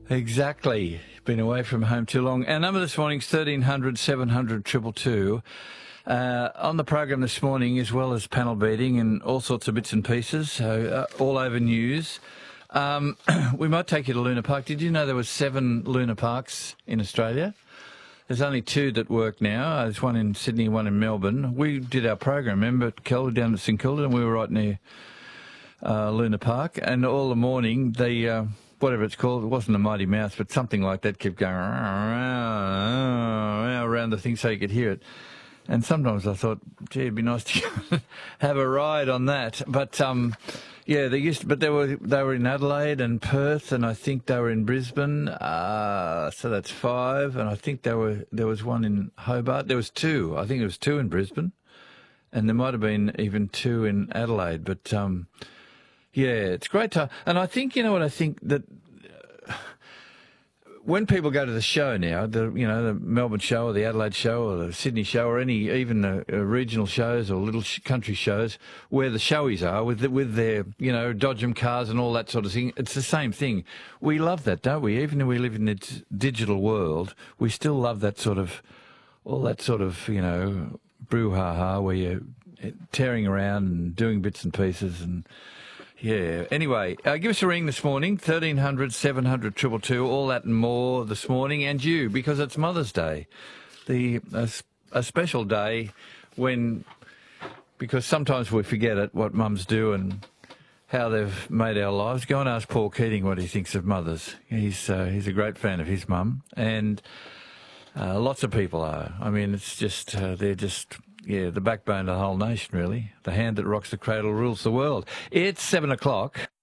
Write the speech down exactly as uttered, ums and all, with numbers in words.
Exactly. Been away from home too long. Our number this morning is thirteen hundred, seven hundred, two two two. Uh, on the program this morning, as well as panel beating and all sorts of bits and pieces, so uh, all over news. Um, we might take you to Luna Park. Did you know there were seven Luna Parks in Australia? There's only two that work now. There's one in Sydney, one in Melbourne. We did our program, remember, Kel, down at St Kilda, and we were right near uh, Luna Park. And all the morning, the... Uh, whatever it's called, it wasn't a Mighty Mouse, but something like that kept going around the thing so you could hear it. And sometimes I thought, gee, it'd be nice to have a ride on that. But um, yeah, they used, to, but they were they were in Adelaide and Perth, and I think they were in Brisbane. Uh, so that's five, and I think there were there was one in Hobart. There was two. I think there was two in Brisbane, and there might have been even two in Adelaide. But um, yeah, it's great to, and I think, you know what I think, that uh, when people go to the show now, the you know the Melbourne show or the Adelaide show or the Sydney show or any even uh, uh, regional shows or little sh- country shows where the showies are with the, with their you know Dodgem cars and all that sort of thing, it's the same thing. We love that, don't we? Even if we live in this digital world, we still love that sort of all that sort of you know brouhaha where you're tearing around and doing bits and pieces and. Yeah. Anyway, uh, give us a ring this morning, thirteen hundred, seven hundred, two two two, all that and more this morning, and you, because it's Mother's Day, the a, a special day when, because sometimes we forget it, what mums do and how they've made our lives. Go and ask Paul Keating what he thinks of mothers. He's uh, he's a great fan of his mum, and uh, lots of people are. I mean, it's just, uh, they're just... Yeah, the backbone of the whole nation, really. The hand that rocks the cradle rules the world. It's seven o'clock.